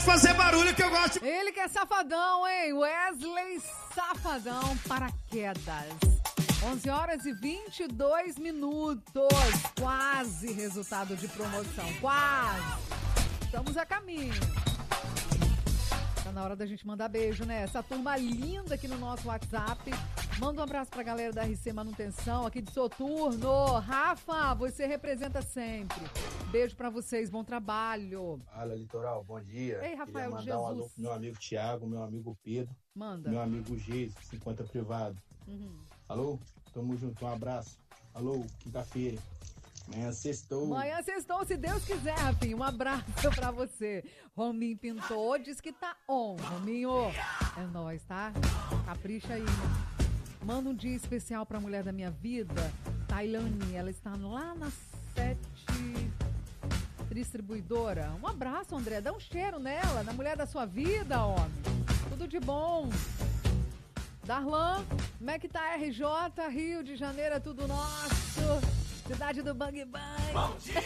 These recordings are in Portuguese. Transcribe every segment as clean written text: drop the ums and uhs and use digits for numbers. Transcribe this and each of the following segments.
fazer barulho que eu gosto. Ele que é safadão, hein? Wesley Safadão, Paraquedas. 11 horas e 22 minutos. Quase resultado de promoção. Quase. Estamos a caminho. Tá na hora da gente mandar beijo, né? Essa turma linda aqui no nosso WhatsApp. Manda um abraço pra galera da RC Manutenção, aqui de Soturno. Rafa, você representa sempre. Beijo pra vocês, bom trabalho. Fala, Litoral, bom dia. Ei, Rafael Queria de mandar Jesus. um alô pro meu amigo Thiago, meu amigo Pedro, Manda. meu amigo Geis, 50 privado. Alô, tamo junto, um abraço. Alô, quinta-feira. Amanhã sextou. Amanhã sextou, se Deus quiser, Rafinha. Um abraço pra você. Rominho pintou, diz que tá on. Rominho, é nóis, tá? Capricha aí, né? Manda um dia especial pra mulher da minha vida, Tailane. Ela está lá na 7 Distribuidora. Um abraço, André. Dá um cheiro nela, na mulher da sua vida, homem. Tudo de bom. Darlan, como é que tá RJ? Rio de Janeiro é tudo nosso. Cidade do Bang Bang. Bom dia!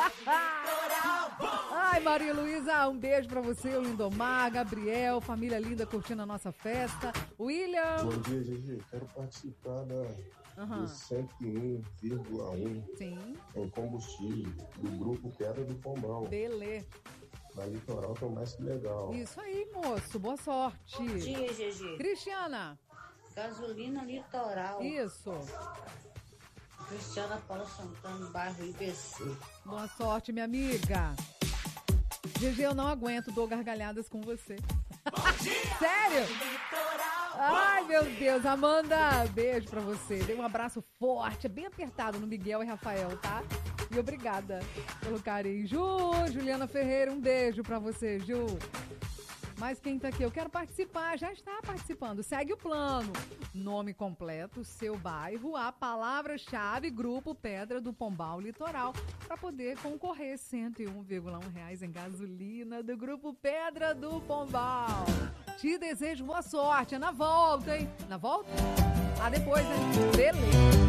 Ai, Maria Luísa, um beijo pra você, o Lindomar, Gabriel, família linda curtindo a nossa festa. William. Bom dia, Gigi. Quero participar do 101,1 Sim. em combustível do grupo Pedra do Pombal. Belê. Na Litoral, que é o mais que legal. Isso aí, moço. Boa sorte. Bom dia, Gigi. Cristiana. Gasolina Litoral. Isso. Cristiana Paula Santana, bairro IBC. Boa sorte, minha amiga. GG, eu não aguento, dou gargalhadas com você. Sério? Ai, meu Deus. Amanda, beijo pra você. Dei um abraço forte, bem apertado no Miguel e Rafael, tá? E obrigada pelo carinho. Juliana Ferreira, um beijo pra você, Ju. Mas quem tá aqui? Eu quero participar, já está participando. Segue o plano. Nome completo, seu bairro, a palavra-chave, Grupo Pedra do Pombal Litoral, para poder concorrer R$101,1 em gasolina do Grupo Pedra do Pombal. Te desejo boa sorte. É na volta, hein? Na volta? Ah, depois, né? Beleza.